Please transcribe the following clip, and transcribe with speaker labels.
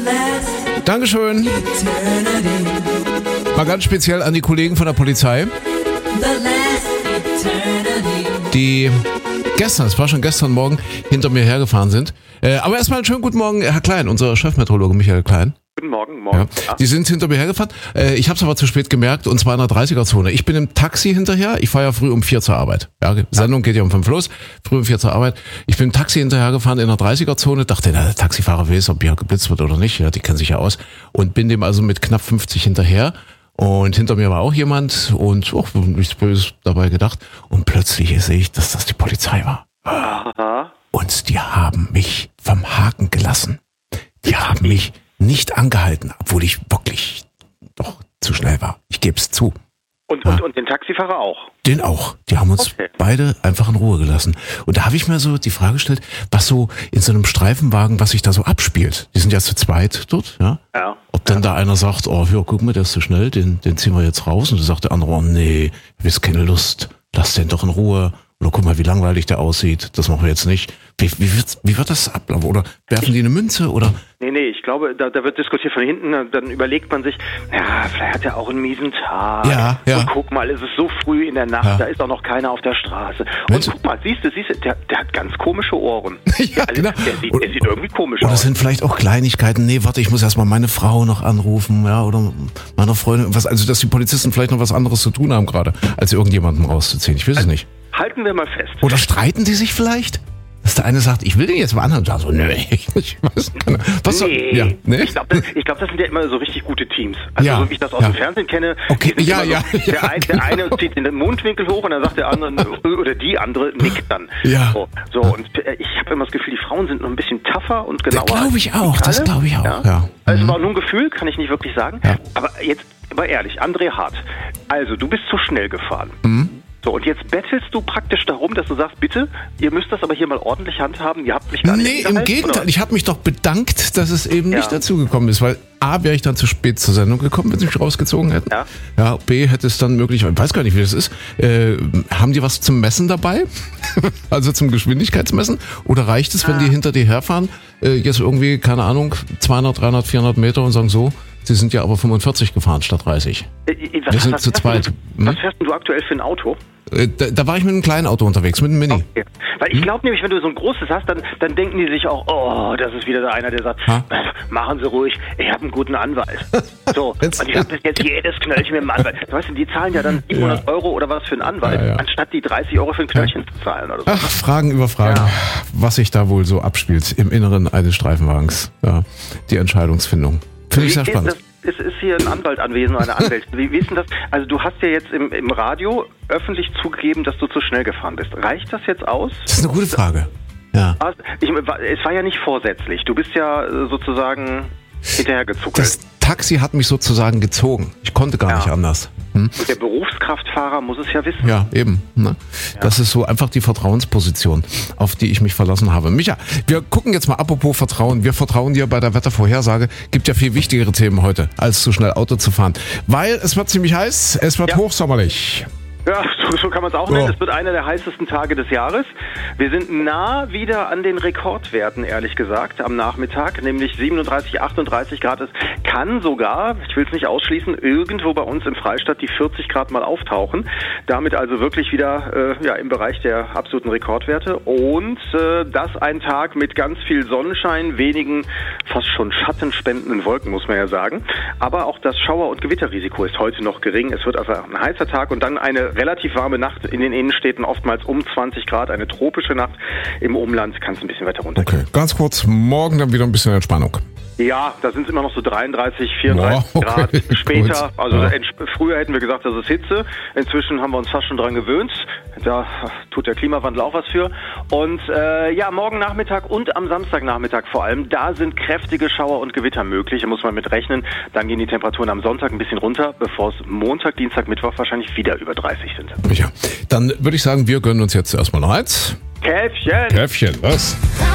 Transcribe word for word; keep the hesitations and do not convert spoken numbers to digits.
Speaker 1: Dankeschön. Mal ganz speziell an die Kollegen von der Polizei, die gestern, es war schon gestern Morgen, hinter mir hergefahren sind. Äh, aber erstmal einen schönen guten Morgen, Herr Klein, unser Chefmeteorologe Michael Klein.
Speaker 2: Guten Morgen, morgen.
Speaker 1: Ja. Die sind hinter mir hergefahren. Äh, ich habe es aber zu spät gemerkt, und zwar in der dreißiger-Zone. Ich bin im Taxi hinterher. Ich fahre ja früh um vier zur Arbeit. Ja, Sendung geht ja um fünf los. Früh um vier zur Arbeit. Ich bin im Taxi hinterhergefahren in der dreißiger-Zone. Dachte, der Taxifahrer weiß, ob hier geblitzt wird oder nicht. Ja, die kennen sich ja aus. Und bin dem also mit knapp fünfzig hinterher. Und hinter mir war auch jemand und oh, nichts Böses dabei gedacht. Und plötzlich sehe ich, dass das die Polizei war.
Speaker 2: Aha.
Speaker 1: Und die haben mich vom Haken gelassen. Die haben mich nicht angehalten, obwohl ich wirklich doch zu schnell war. Ich gebe es zu.
Speaker 2: Und,
Speaker 1: ja.
Speaker 2: und, und den Taxifahrer auch?
Speaker 1: Den auch. Die haben uns
Speaker 2: okay.
Speaker 1: beide einfach in Ruhe gelassen. Und da habe ich mir so die Frage gestellt, was so in so einem Streifenwagen, was sich da so abspielt. Die sind ja zu zweit dort, ja?
Speaker 2: Ja.
Speaker 1: Ob dann da einer sagt, oh, ja, guck mal, der ist zu schnell, den, den ziehen wir jetzt raus. Und dann sagt der andere, oh nee, ich habe keine Lust, lass den doch in Ruhe. Oder guck mal, wie langweilig der aussieht. Das machen wir jetzt nicht. Wie, wie, wird, wie wird das ablaufen? Oder werfen die eine Münze? Oder?
Speaker 2: Nee, nee, ich glaube, da, da wird diskutiert von hinten. Dann überlegt man sich, ja, vielleicht hat er auch einen miesen Tag.
Speaker 1: Ja, ja.
Speaker 2: Und guck mal, es ist so früh in der Nacht, ja. Da ist auch noch keiner auf der Straße. Und
Speaker 1: Mensch.
Speaker 2: Guck mal, siehst du, siehst du, der, der hat ganz komische Ohren.
Speaker 1: Ja,
Speaker 2: also,
Speaker 1: genau.
Speaker 2: Der sieht,
Speaker 1: oder,
Speaker 2: der sieht irgendwie komisch
Speaker 1: oder
Speaker 2: aus.
Speaker 1: Oder sind vielleicht auch Kleinigkeiten. Nee, warte, ich muss erstmal meine Frau noch anrufen, ja, oder meine Freundin. Was, also, dass die Polizisten vielleicht noch was anderes zu tun haben gerade, als irgendjemanden rauszuziehen. Ich weiß es nicht.
Speaker 2: Halten wir mal fest.
Speaker 1: Oder streiten die sich vielleicht? Dass der eine sagt, ich will den jetzt mal anhören. So, nö, ich weiß nicht. Was
Speaker 2: nee,
Speaker 1: so, ja, nee?
Speaker 2: ich glaube, das, glaub, das sind ja immer so richtig gute Teams. Also
Speaker 1: ja,
Speaker 2: so wie ich das aus
Speaker 1: ja.
Speaker 2: dem Fernsehen kenne.
Speaker 1: Okay, ja, ja,
Speaker 2: so,
Speaker 1: ja.
Speaker 2: Der, ein, der eine zieht den Mundwinkel hoch und dann sagt der andere, oder die andere nickt dann.
Speaker 1: Ja.
Speaker 2: So, so und ich habe immer das Gefühl, die Frauen sind noch ein bisschen tougher und genauer.
Speaker 1: Das glaube ich auch, das glaube ich auch, ja. ja.
Speaker 2: Also
Speaker 1: mhm.
Speaker 2: war nur ein Gefühl, kann ich nicht wirklich sagen.
Speaker 1: Ja.
Speaker 2: Aber jetzt, aber ehrlich, André Hart, also du bist zu schnell gefahren.
Speaker 1: Mhm.
Speaker 2: So, und jetzt bettelst du praktisch darum, dass du sagst, bitte, ihr müsst das aber hier mal ordentlich handhaben, ihr habt mich gar nicht
Speaker 1: Nee, im Gegenteil, ich habe mich doch bedankt, dass es eben
Speaker 2: ja.
Speaker 1: nicht dazu gekommen ist, weil A, wäre ich dann zu spät zur Sendung gekommen, wenn sie mich rausgezogen hätten. Ja. Ja, B, hätte es dann möglich, ich weiß gar nicht, wie das ist, äh, haben die was zum Messen dabei? Also zum Geschwindigkeitsmessen? Oder reicht es, wenn die hinter dir herfahren, äh, jetzt irgendwie, keine Ahnung, zweihundert, dreihundert, vierhundert Meter und sagen so, sie sind ja aber fünfundvierzig gefahren statt dreißig.
Speaker 2: Äh, was,
Speaker 1: Wir sind
Speaker 2: was
Speaker 1: zu zweit.
Speaker 2: Du,
Speaker 1: hm?
Speaker 2: Was fährst denn du aktuell für ein Auto?
Speaker 1: Da, da war ich mit einem kleinen Auto unterwegs, mit einem Mini.
Speaker 2: Okay. Weil ich glaube nämlich, wenn du so ein großes hast, dann, dann denken die sich auch, oh, das ist wieder einer, der sagt, ha? machen Sie ruhig, ich habe einen guten Anwalt. So, und ich habe bis jetzt jedes Knöllchen mit dem Anwalt. Weißt du, die zahlen ja dann siebenhundert ja. Euro oder was für einen Anwalt, ja, ja. anstatt die dreißig Euro für ein Knöllchen ja. zu zahlen. Oder so.
Speaker 1: Ach, Fragen über Fragen, ja. was sich da wohl so abspielt im Inneren eines Streifenwagens. Ja, die Entscheidungsfindung. Finde ich sehr spannend.
Speaker 2: Es ist hier ein Anwalt anwesend oder eine Anwältin. Wie, wie ist denn das? Also du hast ja jetzt im, im Radio öffentlich zugegeben, dass du zu schnell gefahren bist. Reicht das jetzt aus?
Speaker 1: Das ist eine gute Frage. Ja.
Speaker 2: Ich, es war ja nicht vorsätzlich. Du bist ja sozusagen hinterhergezuckelt.
Speaker 1: Das Taxi hat mich sozusagen gezogen. Ich konnte gar ja. nicht anders. Hm?
Speaker 2: Und der Berufskraftfahrer muss es ja wissen.
Speaker 1: Ja, eben. Ne? Ja. Das ist so einfach die Vertrauensposition, auf die ich mich verlassen habe. Micha, wir gucken jetzt mal, apropos Vertrauen. Wir vertrauen dir bei der Wettervorhersage. Gibt ja viel wichtigere Themen heute, als zu schnell Auto zu fahren. Weil es wird ziemlich heiß, es wird ja. hochsommerlich.
Speaker 2: Ja, so, so kann man es auch nennen. Es wird einer der heißesten Tage des Jahres. Wir sind nah wieder an den Rekordwerten, ehrlich gesagt, am Nachmittag, nämlich siebenunddreißig, achtunddreißig Grad. Es kann sogar, ich will es nicht ausschließen, irgendwo bei uns im Freistaat die vierzig Grad mal auftauchen. Damit also wirklich wieder äh, ja, im Bereich der absoluten Rekordwerte. Und äh, das ein Tag mit ganz viel Sonnenschein, wenigen fast schon schattenspendenden Wolken, muss man ja sagen. Aber auch das Schauer- und Gewitterrisiko ist heute noch gering. Es wird also ein heißer Tag und dann eine relativ warme Nacht in den Innenstädten, oftmals um zwanzig Grad, eine tropische Nacht. Im Umland kann es ein bisschen weiter runtergehen.
Speaker 1: Okay, ganz kurz, morgen dann wieder ein bisschen Entspannung.
Speaker 2: Ja, da sind es immer noch so dreiunddreißig, vierunddreißig
Speaker 1: wow,
Speaker 2: Grad
Speaker 1: okay,
Speaker 2: später.
Speaker 1: gut.
Speaker 2: Also
Speaker 1: ja.
Speaker 2: früher hätten wir gesagt, das ist Hitze. Inzwischen haben wir uns fast schon dran gewöhnt. Da tut der Klimawandel auch was für. Und äh, ja, morgen Nachmittag und am Samstagnachmittag vor allem, da sind kräftige Schauer und Gewitter möglich. Da muss man mit rechnen. Dann gehen die Temperaturen am Sonntag ein bisschen runter, bevor es Montag, Dienstag, Mittwoch wahrscheinlich wieder über dreißig sind.
Speaker 1: Ja, dann würde ich sagen, wir gönnen uns jetzt erstmal noch eins.
Speaker 2: Käffchen!
Speaker 1: Käffchen, was?